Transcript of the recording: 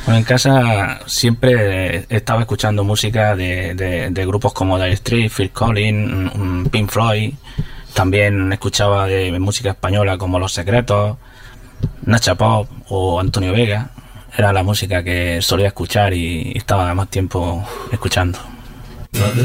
Bueno, en casa siempre estaba escuchando música de grupos como Dire Straits, Phil Collins, Pink Floyd. También escuchaba de música española como Los Secretos, Nacha Pop o Antonio Vega. Era la música que solía escuchar y estaba más tiempo escuchando.